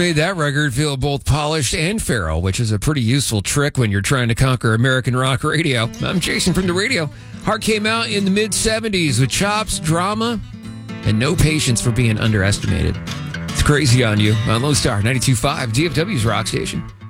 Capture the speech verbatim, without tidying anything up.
Made that record feel both polished and feral, which is a pretty useful trick when you're trying to conquer American rock radio. I'm Jason from the radio. Heart came out in the mid-seventies with chops, drama, and no patience for being underestimated. It's Crazy on You on Lone Star ninety-two point five, D F W's rock station.